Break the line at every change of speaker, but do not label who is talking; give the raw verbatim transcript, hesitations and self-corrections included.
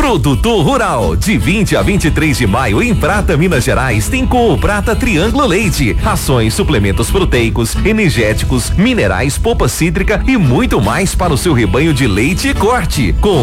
Produto Rural, de vinte a vinte e três de maio em Prata, Minas Gerais, tem com o Prata Triângulo Leite, rações, suplementos proteicos, energéticos, minerais, polpa cítrica e muito mais para o seu rebanho de leite e corte. Com